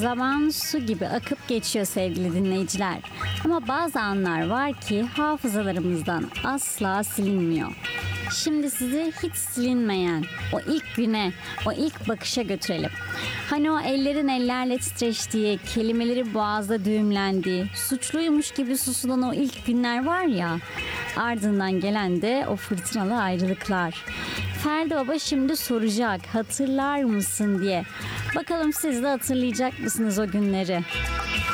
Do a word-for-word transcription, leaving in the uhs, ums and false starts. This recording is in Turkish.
Zaman su gibi akıp geçiyor sevgili dinleyiciler. Ama bazı anlar var ki hafızalarımızdan asla silinmiyor. Şimdi sizi hiç silinmeyen o ilk güne, o ilk bakışa götürelim. Hani o ellerin ellerle titreştiği, kelimeleri boğazda düğümlendiği, suçluymuş gibi susulan o ilk günler var ya, ardından gelen de o fırtınalı ayrılıklar. Ferdi Baba şimdi soracak, hatırlar mısın diye. Bakalım siz de hatırlayacak mısınız o günleri?